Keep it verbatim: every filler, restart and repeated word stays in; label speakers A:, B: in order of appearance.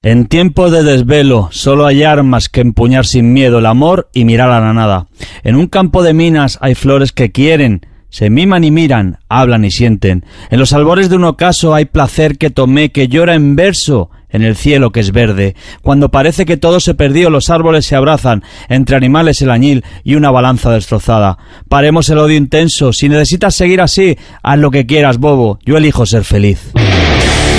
A: En tiempos de desvelo solo hay armas que empuñar sin miedo el amor y mirar a la nada. En un campo de minas hay flores que quieren, se miman y miran, hablan y sienten. En los albores de un ocaso hay placer que tomé, que llora en verso en el cielo que es verde. Cuando parece que todo se perdió, los árboles se abrazan, entre animales el añil y una balanza destrozada. Paremos el odio intenso, si necesitas seguir así, haz lo que quieras, bobo, yo elijo ser feliz.